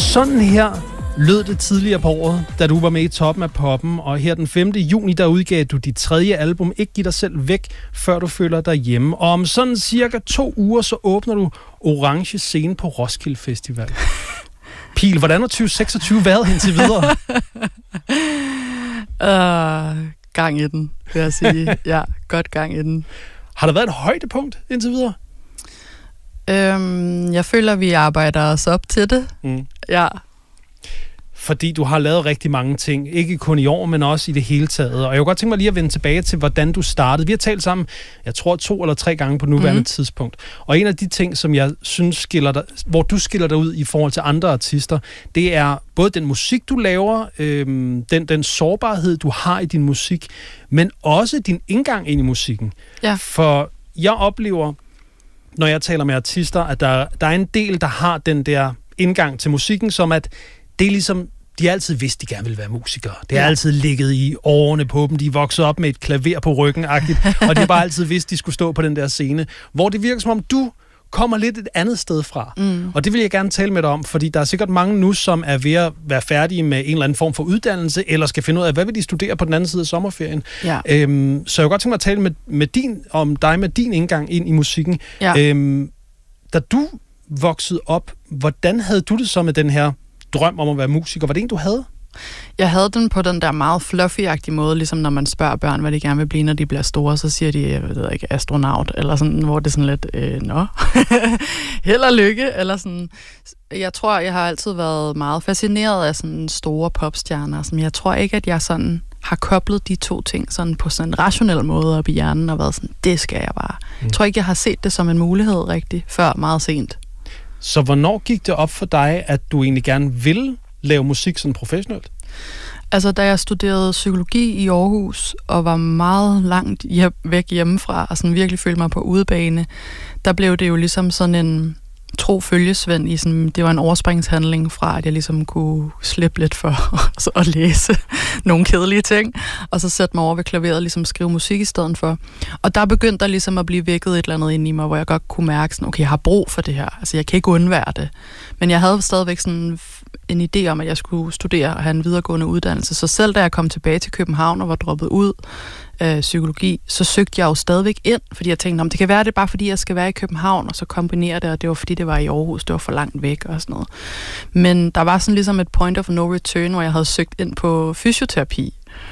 Sådan her lød det tidligere på året, da du var med i Toppen af Poppen, og her den 5. juni, der udgav du dit 3. album, Ikke Giv Dig Selv Væk, før du føler dig hjemme. Og om sådan cirka 2 uger, så åbner du Orange Scene på Roskilde Festival. Pil, hvordan har 2026 været indtil videre? Gang i den, vil jeg sige. Ja, godt gang i den. Har der været et højdepunkt indtil videre? Jeg føler, vi arbejder os op til det. Ja. Fordi du har lavet rigtig mange ting. Ikke kun i år, men også i det hele taget. Og jeg kunne godt tænke mig lige at vende tilbage til, hvordan du startede. Vi har talt sammen, jeg tror 2 eller 3 gange på nuværende tidspunkt. Og en af de ting, som jeg synes skiller dig, hvor du skiller dig ud i forhold til andre artister, det er både den musik, du laver, den sårbarhed, du har i din musik, men også din indgang ind i musikken. Ja. For jeg oplever, når jeg taler med artister, at der er en del, der har den der indgang til musikken, som at det er ligesom, de har altid vidst, de gerne vil være musikere. Det har altid ligget i årene på dem. De er vokset op med et klaver på ryggen-agtigt, og de har bare altid vidst, de skulle stå på den der scene. Hvor det virker som om, du kommer lidt et andet sted fra. Og det vil jeg gerne tale med dig om, fordi der er sikkert mange nu, som er ved at være færdige med en eller anden form for uddannelse, eller skal finde ud af, hvad vil de studere på den anden side af sommerferien. Ja. Så jeg kunne godt tænke mig at tale med din indgang ind i musikken. Ja. Da du voksede op, hvordan havde du det så med den her drøm om at være musiker? Var det en, du havde? Jeg havde den på den der meget fluffy-agtige måde, ligesom når man spørger børn, hvad de gerne vil blive, når de bliver store, så siger de, jeg ved ikke, astronaut, eller sådan, hvor det er sådan lidt, held og lykke, eller sådan. Jeg tror, jeg har altid været meget fascineret af sådan store popstjerner, som jeg tror ikke, at jeg sådan har koblet de 2 ting sådan på sådan en rationel måde op i hjernen, og været sådan, det skal jeg bare. Jeg tror ikke, jeg har set det som en mulighed rigtig, før meget sent. Så hvornår gik det op for dig, at du egentlig gerne ville lave musik sådan professionelt? Altså, da jeg studerede psykologi i Aarhus, og var meget langt væk hjemmefra, og sådan virkelig følte mig på udebane, der blev det jo ligesom sådan en tro følgesvend i sådan, det var en overspringshandling fra, at jeg ligesom kunne slippe lidt for at læse nogle kedelige ting, og så sætte mig over ved klaveret og ligesom skrive musik i stedet for. Og der begyndte der ligesom at blive vækket et eller andet ind i mig, hvor jeg godt kunne mærke sådan, okay, jeg har brug for det her. Altså, jeg kan ikke undvære det. Men jeg havde stadigvæk sådan en idé om, at jeg skulle studere og have en videregående uddannelse. Så selv da jeg kom tilbage til København og var droppet ud af psykologi, så søgte jeg jo stadigvæk ind, fordi jeg tænkte, det kan være det bare fordi, jeg skal være i København, og så kombinere det, og det var fordi, det var i Aarhus, det var for langt væk og sådan noget. Men der var sådan ligesom et point of no return, hvor jeg havde søgt ind på fysioterapi.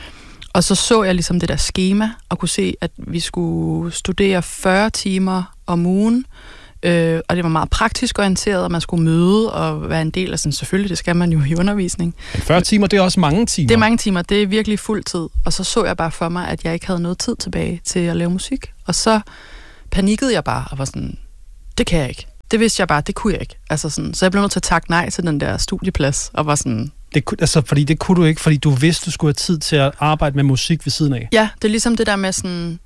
Og så jeg ligesom det der skema, og kunne se, at vi skulle studere 40 timer om ugen, og det var meget praktisk orienteret, og man skulle møde og være en del af sådan, selvfølgelig, det skal man jo i undervisning. 40 timer, det er også mange timer. Det er mange timer, det er virkelig fuld tid. Og så jeg bare for mig, at jeg ikke havde noget tid tilbage til at lave musik. Og så panikkede jeg bare, og var sådan, det kan jeg ikke. Det vidste jeg bare, det kunne jeg ikke. Altså sådan, så jeg blev nødt til at takke nej til den der studieplads, og var sådan... Fordi det kunne du ikke, fordi du vidste, du skulle have tid til at arbejde med musik ved siden af. Ja, det er ligesom det der med sådan...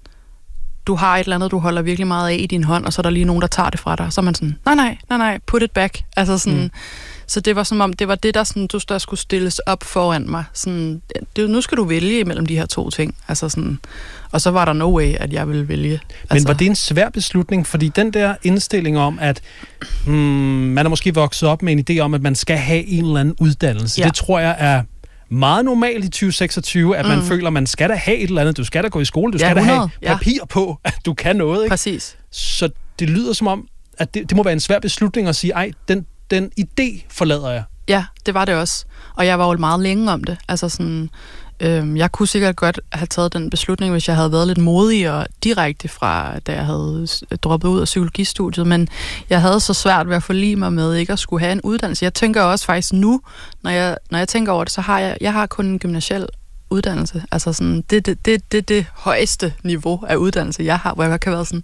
Du har et eller andet, du holder virkelig meget af i din hånd, og så er der lige nogen, der tager det fra dig. Så er man sådan, nej, put it back. Altså sådan, så det var som om, det var det, der, sådan, der skulle stilles op foran mig. Sådan, nu skal du vælge imellem de her 2 ting. Altså sådan, og så var der no way, at jeg ville vælge. Men var det en svær beslutning? Fordi den der indstilling om, at man er måske vokset op med en idé om, at man skal have en eller anden uddannelse, det tror jeg er meget normalt i 2026, at man føler, at man skal da have et eller andet. Du skal da gå i skole, du skal da have papir på, at du kan noget. Ikke? Præcis. Så det lyder som om, at det må være en svær beslutning at sige, den idé forlader jeg. Ja, det var det også. Og jeg var jo meget længe om det. Altså sådan, jeg kunne sikkert godt have taget den beslutning, hvis jeg havde været lidt modigere direkte fra, da jeg havde droppet ud af psykologistudiet, men jeg havde så svært ved at forlige mig med ikke at skulle have en uddannelse. Jeg tænker også faktisk nu, når jeg tænker over det, så har jeg har kun en gymnasial uddannelse. Altså sådan, det højeste niveau af uddannelse, jeg har, hvor jeg kan være sådan,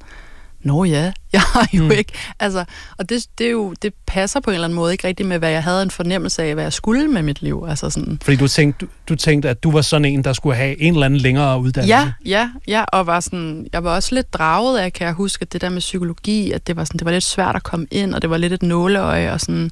jeg har jo ikke. Altså, og det passer på en eller anden måde ikke rigtigt med, hvad jeg havde en fornemmelse af, hvad jeg skulle med mit liv. Altså sådan. Fordi du tænkte, at du var sådan en, der skulle have en eller anden længere uddannelse? Ja, og var sådan, jeg var også lidt draget af, kan jeg huske, at det der med psykologi, at det var lidt svært at komme ind, og det var lidt et nåleøje, og sådan,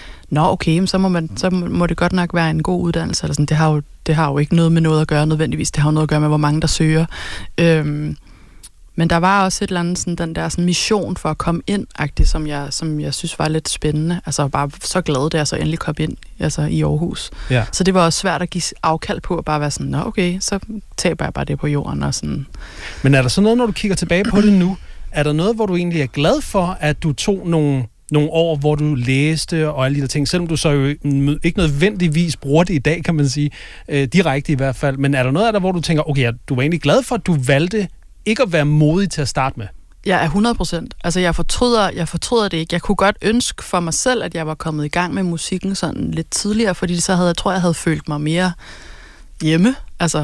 okay, så må det godt nok være en god uddannelse. Eller sådan. Det har jo ikke noget med noget at gøre nødvendigvis. Det har jo noget at gøre med, hvor mange der søger. Men der var også et eller andet sådan, den der sådan mission for at komme ind-agtigt, som jeg synes var lidt spændende. Altså bare så glad, da jeg så endelig kom ind altså, i Aarhus. Ja. Så det var også svært at give afkald på, at bare være sådan, nå okay, så taber jeg bare det på jorden. Og sådan. Men er der så noget, når du kigger tilbage på det nu, er der noget, hvor du egentlig er glad for, at du tog nogle år, hvor du læste og alle de der ting, selvom du så jo ikke nødvendigvis bruger det i dag, kan man sige, direkte i hvert fald. Men er der noget af det, hvor du tænker, okay, du var egentlig glad for, at du valgte ikke at være modig til at starte med? Jeg er 100%. Altså, jeg fortryder det ikke. Jeg kunne godt ønske for mig selv, at jeg var kommet i gang med musikken sådan lidt tidligere, fordi så tror jeg havde følt mig mere hjemme. Altså,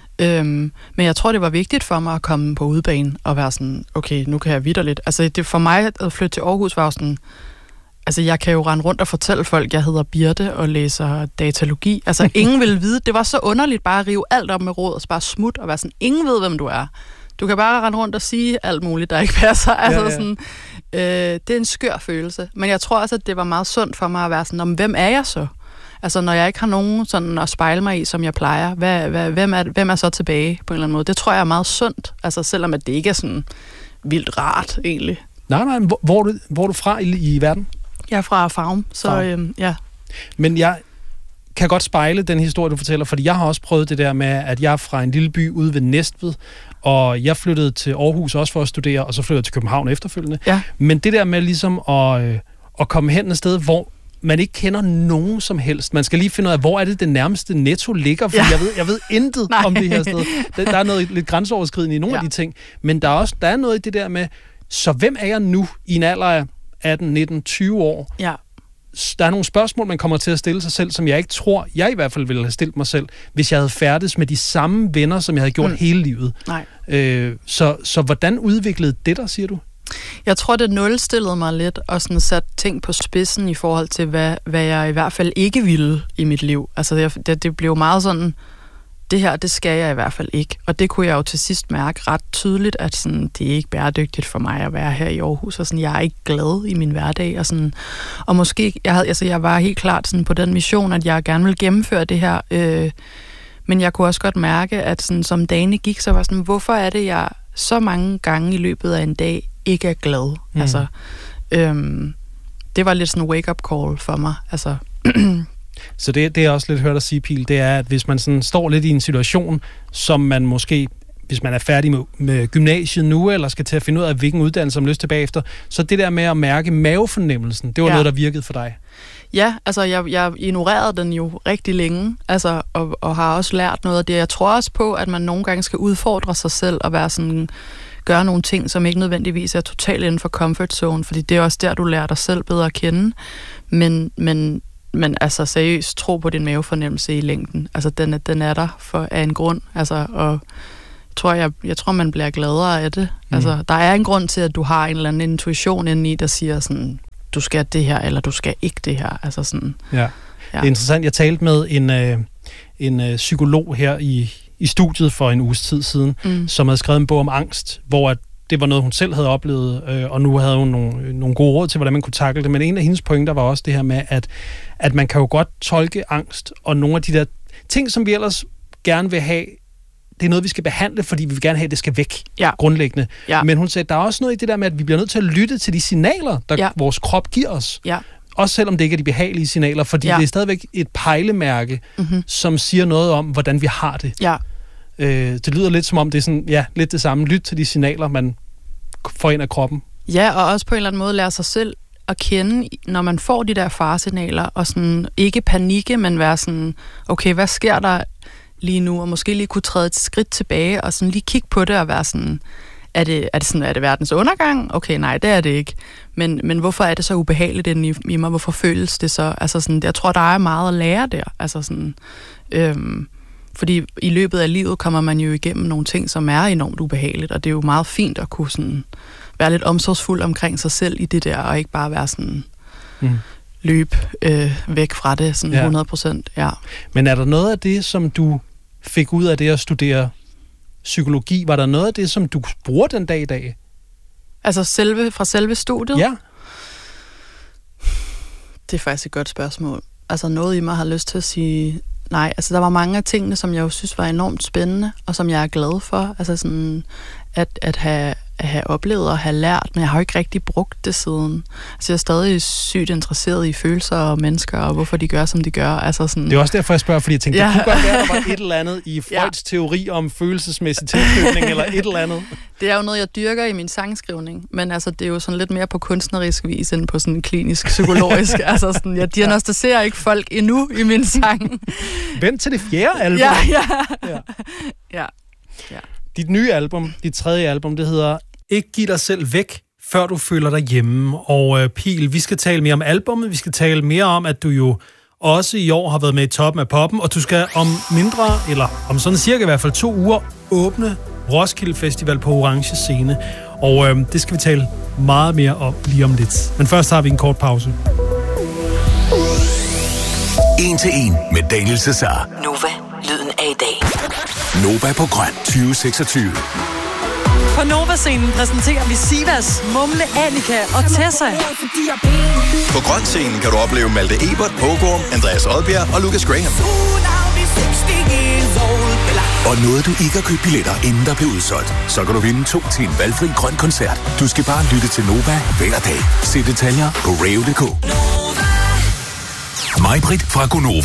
men jeg tror, det var vigtigt for mig at komme på udebane og være sådan, okay, nu kan jeg vitterligt. Altså, det for mig at flytte til Aarhus var sådan, altså, jeg kan jo rende rundt og fortælle folk, jeg hedder Birte og læser datalogi. Altså, ingen vil vide. Det var så underligt bare at rive alt op med råd og så bare smut og være sådan, ingen ved, hvem du er. Du kan bare rende rundt og sige alt muligt, der ikke passer. Altså, ja. Sådan, det er en skør følelse. Men jeg tror også, at det var meget sundt for mig at være sådan, hvem er jeg så? Altså, når jeg ikke har nogen sådan at spejle mig i, som jeg plejer, hvem er så tilbage på en eller anden måde? Det tror jeg er meget sundt, altså selvom at det ikke er sådan vildt rart, egentlig. Nej, hvor er du fra i verden? Jeg er fra Farum, så ja. Men jeg kan godt spejle den historie, du fortæller, fordi jeg har også prøvet det der med, at jeg er fra en lille by ude ved Næstved, og jeg flyttede til Aarhus også for at studere, og så flyttede jeg til København efterfølgende. Ja. Men det der med ligesom at komme hen et sted, hvor man ikke kender nogen som helst. Man skal lige finde ud af, hvor er det nærmeste Netto ligger, for jeg ved intet om det her sted. Der er noget lidt grænseoverskridende i nogle af de ting, men der er noget i det der med, så hvem er jeg nu i en alder af 18, 19, 20 år? Ja. Der er nogle spørgsmål, man kommer til at stille sig selv, som jeg ikke tror, jeg i hvert fald ville have stillet mig selv, hvis jeg havde færdes med de samme venner, som jeg havde gjort hele livet. Nej. Så hvordan udviklede det der, siger du? Jeg tror, det nulstillede mig lidt og sådan satte ting på spidsen i forhold til, hvad jeg i hvert fald ikke ville i mit liv. Altså det blev meget sådan, det her, det skal jeg i hvert fald ikke. Og det kunne jeg jo til sidst mærke ret tydeligt, at sådan, det er ikke bæredygtigt for mig at være her i Aarhus, og sådan, jeg er ikke glad i min hverdag. Og måske, jeg var helt klart sådan, på den mission, at jeg gerne ville gennemføre det her, men jeg kunne også godt mærke, at sådan, som dagene gik, så var sådan, hvorfor er det, jeg så mange gange i løbet af en dag ikke er glad? Altså, det var lidt sådan en wake-up call for mig. Altså... Så det er også lidt hørt at sige, Pil, det er, at hvis man sådan står lidt i en situation, som man måske, hvis man er færdig med gymnasiet nu, eller skal til at finde ud af, hvilken uddannelse man har lyst til bagefter, så det der med at mærke mavefornemmelsen, det var noget, der virkede for dig. Ja, altså jeg ignorerede den jo rigtig længe, altså, og har også lært noget af det. Jeg tror også på, at man nogle gange skal udfordre sig selv og være sådan, gøre nogle ting, som ikke nødvendigvis er totalt inden for comfort zone, fordi det er også der, du lærer dig selv bedre at kende. Men altså seriøst, tro på din mavefornemmelse i længden. Altså den er der af en grund. Altså, og jeg tror, man bliver gladere af det. Altså, der er en grund til, at du har en eller anden intuition indeni, der siger sådan, du skal det her, eller du skal ikke det her. Altså sådan. Ja. Det er interessant. Jeg talte med en psykolog her i studiet for en uges tid siden, som havde skrevet en bog om angst, hvor det var noget, hun selv havde oplevet, og nu havde hun nogle gode råd til, hvordan man kunne tackle det. Men en af hendes pointer var også det her med, at man kan jo godt tolke angst, og nogle af de der ting, som vi ellers gerne vil have, det er noget, vi skal behandle, fordi vi vil gerne have, at det skal væk, grundlæggende. Ja. Men hun sagde, at der er også noget i det der med, at vi bliver nødt til at lytte til de signaler, der vores krop giver os. Ja. Også selvom det ikke er de behagelige signaler, fordi det er stadigvæk et pejlemærke, som siger noget om, hvordan vi har det. Ja. Det lyder lidt som om, det er sådan, lidt det samme. Lyt til de signaler, man får ind af kroppen. Ja, og også på en eller anden måde lære sig selv at kende, når man får de der faresignaler, og sådan ikke panikke, men være sådan, okay, hvad sker der lige nu? Og måske lige kunne træde et skridt tilbage, og sådan lige kigge på det og være sådan, er det verdens undergang? Okay, nej, det er det ikke. Men hvorfor er det så ubehageligt inde i mig? Hvorfor føles det så? Altså sådan, jeg tror, der er meget at lære der. Altså sådan, fordi i løbet af livet kommer man jo igennem nogle ting, som er enormt ubehageligt, og det er jo meget fint at kunne sådan være lidt omsorgsfuld omkring sig selv i det der, og ikke bare være sådan løb væk fra det, sådan 100%. Ja. Men er der noget af det, som du fik ud af det at studere psykologi, var der noget af det, som du bruger den dag i dag? Altså fra selve studiet? Ja. Det er faktisk et godt spørgsmål. Altså noget i mig har lyst til at sige nej. Altså der var mange af tingene, som jeg jo synes var enormt spændende, og som jeg er glad for. Altså sådan at have oplevet og have lært, men jeg har jo ikke rigtig brugt det siden. Altså jeg er stadig sygt interesseret i følelser og mennesker, og hvorfor de gør, som de gør. Altså sådan, det er også derfor, jeg spørger, fordi jeg tænkte, det kunne godt være, der var et eller andet i Freuds teori om følelsesmæssig tilknytning, eller et eller andet. Det er jo noget, jeg dyrker i min sangskrivning, men altså, det er jo sådan lidt mere på kunstnerisk vis, end på sådan klinisk, psykologisk. Altså sådan, jeg diagnostiserer ikke folk endnu i min sang. Vent til det 4. album. Ja. Dit nye album, dit 3. album, det hedder Ikke giv dig selv væk, før du føler dig hjemme. Og Pihl, vi skal tale mere om albummet, vi skal tale mere om, at du jo også i år har været med i toppen af poppen, og du skal om mindre, eller om sådan cirka i hvert fald 2 uger, åbne Roskilde Festival på Orange Scene. Og det skal vi tale meget mere om lige om lidt. Men først har vi en kort pause. 1 til 1 med Daniel Cesar. Nova, lyden af i dag. Nova på Grøn 2026. På Nova-scenen præsenterer vi Sivas, Mumle, Annika og Tessa. På Grøn-scenen kan du opleve Malte Ebert, Hågård, Andreas Odbjerg og Lucas Graham. Og noget du ikke har købt billetter, inden der blev udsolgt. Så kan du vinde 2 til en valgfri grøn koncert. Du skal bare lytte til Nova hver dag. Se detaljer på rave.dk. Mig-Britt fra Gonova.